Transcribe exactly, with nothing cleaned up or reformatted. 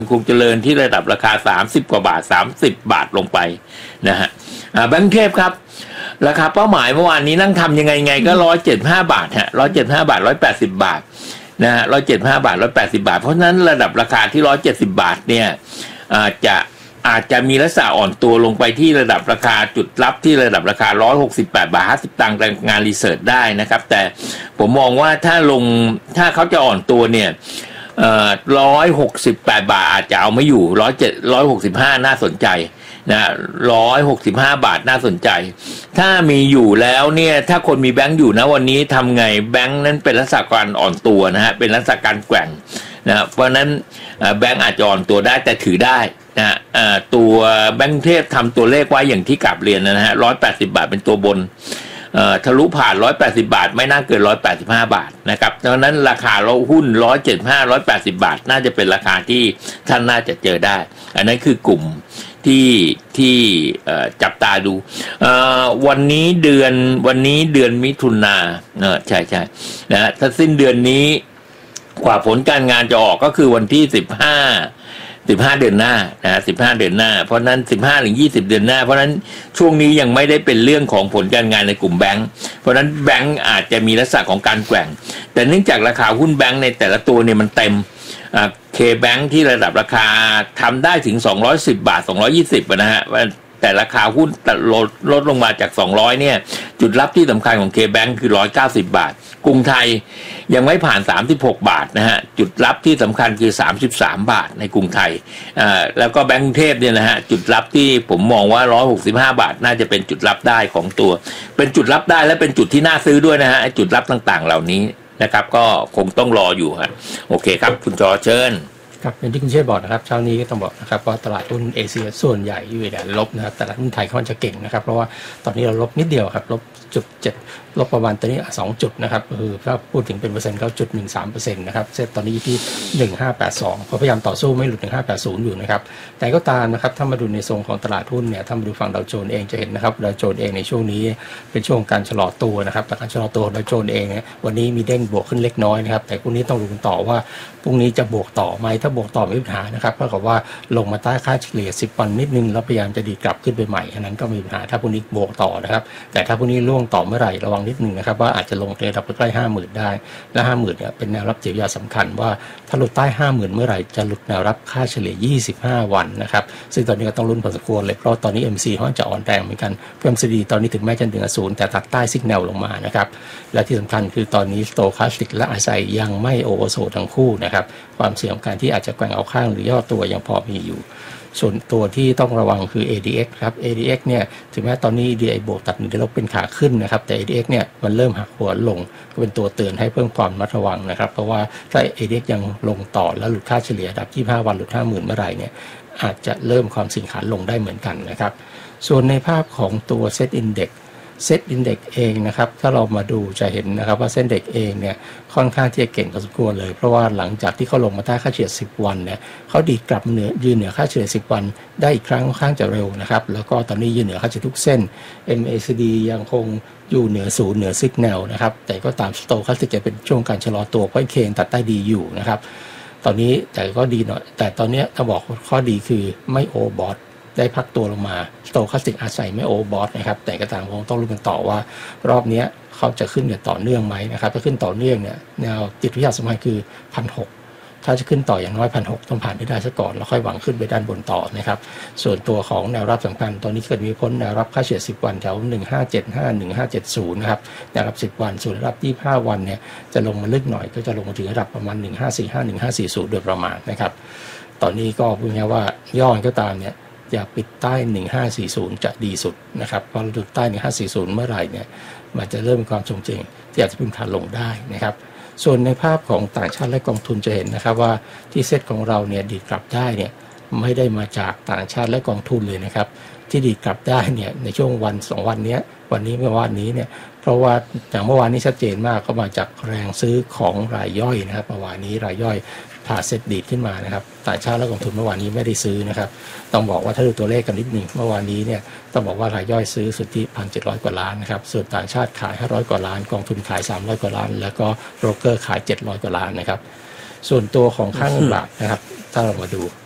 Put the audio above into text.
กรุงเจริญที่ระดับราคาสามสิบกว่าบาทสามสิบบาทลงไปนะฮะแบงก์เทพครับราคาเป้าหมายเมื่อวานนี้นั่งทำยังไงไงก็ร้อยเจ็ดห้าบาทฮะร้อยเจ็ดห้าบาทร้อยแปดสิบบาทนะฮะร้อยเจ็ดห้าบาทร้อยแปดสิบบาทเพราะฉะนั้นระดับราคาที่ร้อยเจ็ดสิบบาทเนี่ยอาจจะอาจจะมีลักษณะอ่อนตัวลงไปที่ระดับราคาจุดรับที่ระดับราคาร้อยหกสิบแปดบาทห้าสิบตังค์ตามงานรีเสิร์ชได้นะครับแต่ผมมองว่าถ้าลงถ้าเขาจะอ่อนตัวเนี่ยเอ่อร้อยหกสิบแปดบาทอาจจะเอาไม่อยู่ร้อยเจ็ดร้อยหกสิบห้าน่าสนใจนะร้อยหกสิบห้าบาทน่าสนใจถ้ามีอยู่แล้วเนี่ยถ้าคนมีแบงค์อยู่นะวันนี้ทำไงแบงค์นั้นเป็นลักษณะการอ่อนตัวนะฮะเป็นลักษณะการแกว่งนะเพราะนั้นแบงค์อาจจะอ่อนตัวได้แต่ถือได้นะตัวแบงค์เทพทำตัวเลขไว้อย่างที่กลับเรียนนะฮะร้อยแปดสิบบาทเป็นตัวบนทะลุผ่านร้อยแปดสิบบาทไม่น่าเกินร้อยแปดสิบห้าบาทนะครับดังนั้นราคาเราหุ้นร้อยเจ็ดสิบห้า ร้อยแปดสิบบาทน่าจะเป็นราคาที่ท่านน่าจะเจอได้อันนั้นคือกลุ่มที่ที่จับตาดูวันนี้เดือนวันนี้เดือนมิถุนาเออใช่ใช่นะถ้าสิ้นเดือนนี้กว่าผลการงานจะออกก็คือวันที่สิบห้าสิบห้าเดือนหน้านะสิบห้าเดือนหน้าเพราะนั้นสิบห้าถึงยี่สิบเดือนหน้าเพราะนั้นช่วงนี้ยังไม่ได้เป็นเรื่องของผลการงานในกลุ่มแบงค์เพราะนั้นแบงค์อาจจะมีลักษณะของการแกว่งแต่เนื่องจากราคาหุ้นแบงค์ในแต่ละตัวเนี่ยมันเต็มเคแบงค์ที่ระดับราคาทำได้ถึงสองร้อยสิบบาทสองร้อยยี่สิบนะฮะแต่ราคาหุ้นลดลดลงมาจากสองร้อยเนี่ยจุดรับที่สำคัญของ K-Bank คือหนึ่งร้อยเก้าสิบบาทกรุงไทยยังไม่ผ่านสามสิบหกบาทนะฮะจุดรับที่สำคัญคือสามสิบสามบาทในกรุงไทยอ่าแล้วก็แบงก์กรุงเทพเนี่ยนะฮะจุดรับที่ผมมองว่าหนึ่งร้อยหกสิบห้าบาทน่าจะเป็นจุดรับได้ของตัวเป็นจุดรับได้และเป็นจุดที่น่าซื้อด้วยนะฮะจุดรับต่างๆเหล่านี้นะครับก็คงต้องรออยู่ฮะโอเคครับคุณจอเชิญครับเป็นที่คุณเชษบอกนะครับเช้านี้ก็ต้องบอกนะครับว่าตลาดหุ้นเอเชียส่วนใหญ่อยู่ในแดนลบนะครับตลาดหุ้นไทยค่อนข้างจะเก่งนะครับเพราะว่าตอนนี้เราลบนิดเดียวครับลบจุดเจ็ดลบประมาณตอนนี้สองจุดนะครับคือถ้าพูดถึงเป็นเปอร์เซ็นต์ก็จุดหนึ่งสามเปอร์เซ็นต์นะครับเซ็ตตอนนี้ที่หนึ่งห้าแปดสองพยายามต่อสู้ไม่หลุดหนึ่งห้าแปดศูนย์อยู่นะครับแต่ก็ตามนะครับถ้ามาดูในทรงของตลาดหุ้นเนี่ยถ้ามาดูฝั่งดาวโจนส์เองจะเห็นนะครับดาวโจนส์เองในช่วงนี้เป็นช่วงการชะลอตัวนะครับแต่การชะลอตัวดาวโจนส์เองเนี่ยวันนี้มีเด้งบวกขึ้นเล็กน้อยนะครับแต่พรุ่งนี้ต้องดูกันต่อว่าพรุ่งนี้จะบวกต่อไหมถ้าบวกต่อไม่มีปัญหานะครับเพราะกับว่าลงมาใต้ค่าเฉลี่ยสิบวันนิดนึงแล้วพยายามจะดีกลับขึ้นไปใหม่อันนั้นก็มีปัญหาถ้าพรุ่งนี้บวกต่อนะครับแต่ถ้าพรุ่งนี้ล่วงต่อเมื่อไหร่ระวังนิดนึงนะครับว่าอาจจะลงระดับใกล้ห้าหมื่นได้และห้าหมื่นเนี่ยเป็นแนวรับจิตวิทยาสำคัญว่าถ้าหลุดใต้ห้าหมื่นเมื่อไหร่จะหลุดแนวรับค่าเฉลี่ยยี่สิบห้าวันนะครับซึ่งตอนนี้ก็ต้องลุ้นพอสมควรเลยเพราะตอนนี้ เอ็ม ซี ค่อนข้างจะอ่อนแรงเหมือนกันเพิ่ม ซี ดี ตอนนี้ถึงแม้จะเหนือศูนย์แต่ตัดใต้ซิกแนลลงมานะครับและที่สำคัญคือตอนนี้สโตแคสติกและอาศัยยังไม่โอเวอร์โซลทั้งคู่นะครับความเสี่ยงของการที่อาจจะแกว่งเอาข้างหรือย่อตัวยังพอมีอยู่ส่วนตัวที่ต้องระวังคือ เอ ดี เอ็กซ์ ครับ เอ ดี เอ็กซ์ เนี่ยถึงแม้ตอนนี้ ดี ไอ บวกตัดหนึ่งเดือนลบเป็นขาขึ้นนะครับแต่ เอ ดี เอ็กซ์ เนี่ยมันเริ่มหักหัวลงก็เป็นตัวเตือนให้เพิ่มความระมัดระวังนะครับเพราะว่าถ้า เอ ดี เอ็กซ์ ยังลงต่อแล้วหลุดค่าเฉลี่ยระดับยี่สิบห้าวันหลุด ห้าหมื่น เมื่อไหร่เนี่ยอาจจะเริ่มความสิ่งขาลงได้เหมือนกันนะครับส่วนในภาพของตัว Set Indexเซ็ตอินเด็กซ์เองนะครับถ้าเรามาดูจะเห็นนะครับว่าเซ็ตอินเด็กซ์เองเนี่ยค่อนข้างที่จะเก่งพอสมควรเลยเพราะว่าหลังจากที่เขาลงมาใต้ค่าเฉลี่ยสิบวันเนี่ยเขาดีดกลับเหนือยืนเหนือค่าเฉลี่ยสิบวันได้อีกครั้งค่อนข้างจะเร็วนะครับแล้วก็ตอนนี้ยืนเหนือค่าเฉลี่ยทุกเส้น เอ็ม เอ ซี ดี ยังคงอยู่เหนือศูนย์เหนือซิกแนลนะครับแต่ก็ตามสโตคัสติกจะเป็นช่วงการชะลอตัวเพราะเคนตัดใต้ดีอยู่นะครับตอนนี้แต่ก็ดีหน่อยแต่ตอนนี้ถ้าบอกข้อดีคือไม่โอบอทได้พักตัวลงมาสโตคัสติกอาศัยไม่โอเวอร์บอทนะครับแต่ก็ตามคงต้องรู้กันต่อว่ารอบนี้เขาจะขึ้นอย่างต่อเนื่องไหมนะครับถ้าขึ้นต่อเนื่องเนี่ยแนวจิตวิทยาสมัยคือ หนึ่งพันหกร้อย ถ้าจะขึ้นต่ออย่างน้อย หนึ่งพันหกร้อย ต้องผ่านไปได้ซะก่อนแล้วค่อยหวังขึ้นไปด้านบนต่อนะครับส่วนตัวของแนวรับสำคัญตอนนี้เกิดมีพ้นแนวรับค่าเฉลี่ยสิบวันแถวหนึ่งห้าเจ็ดห้า หนึ่งห้าเจ็ดศูนย์นะครับแนวรับสิบวันส่วนแนวรับยี่สิบห้าวันเนี่ยจะลงมาลึกหน่อยก็จะลงมาถึงระดับประมาณหนึ่งห้าสี่ห้า หนึ่งห้าสี่ศูนย์โดยประมาณนะครับตอนนี้ก็พูดง่ายๆว่าย่อก็ตามเนี่ยอย่าปิดใต้หนึ่งห้าสี่ศูนย์จะดีสุดนะครับพอหลุดใต้หนึ่งห้าสี่ศูนย์เมื่อไหร่เนี่ยมันจะเริ่มมีความทรงจริงที่อาจจะเป็นขาลงได้นะครับส่วนในภาพของต่างชาติและกองทุนจะเห็นนะครับว่าที่เซตของเราเนี่ยดีดกลับได้เนี่ยไม่ได้มาจากต่างชาติและกองทุนเลยนะครับที่ดีดกลับได้เนี่ยในช่วงวันสองวันนี้วันนี้เมื่อวานนี้เนี่ยเพราะว่าอย่างเมื่อวานนี้ชัดเจนมากก็มาจากแรงซื้อของรายย่อยนะครับเมื่อวานนี้รายย่อยพาเซ็ตดีดขึ้นมานะครับต่างชาติและกองทุนเมื่อวานนี้ไม่ได้ซื้อนะครับต้องบอกว่าถ้าดูตัวเลขกันนิดหนึ่งเมื่อวานนี้เนี่ยต้องบอกว่ารายย่อยซื้อสุทธิ หนึ่งพันเจ็ดร้อย กว่าล้านนะครับส่วนต่างชาติขายห้าร้อยกว่าล้านกองทุนขายสามร้อยกว่าล้านแล้วก็โบรกเกอร์ขายเจ็ดร้อยกว่าล้านนะครับส่วนตัวของค่าเงินบาทนะครับถ้าเรามาดู